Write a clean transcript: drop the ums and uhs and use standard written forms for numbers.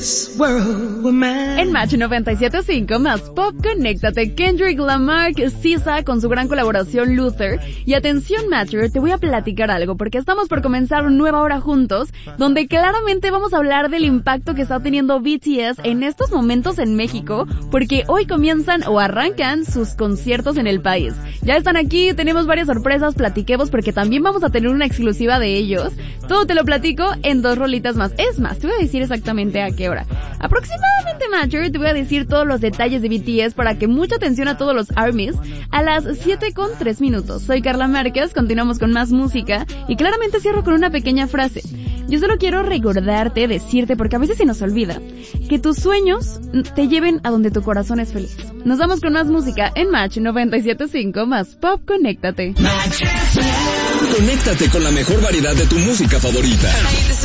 En Match 97.5 más Pop, conéctate. Kendrick Lamar, SZA con su gran colaboración Luther. Y atención Matcher, te voy a platicar algo porque estamos por comenzar una nueva hora juntos, donde claramente vamos a hablar del impacto que está teniendo BTS en estos momentos en México, porque hoy comienzan o arrancan sus conciertos en el país. Ya están aquí, tenemos varias sorpresas, platiquemos porque también vamos a tener una exclusiva de ellos. Todo te lo platico en 2 rolitas más. Es más, te voy a decir exactamente a qué hora. Aproximadamente, Matcher, te voy a decir todos los detalles de BTS para que mucha atención a todos los ARMYs a las 7:03. Soy Carla Márquez, continuamos con más música y claramente cierro con una pequeña frase. Yo solo quiero recordarte, decirte, porque a veces se nos olvida, que tus sueños te lleven a donde tu corazón es feliz. Nos vamos con más música en Match 97.5 más Pop, conéctate. Conéctate con la mejor variedad de tu música favorita.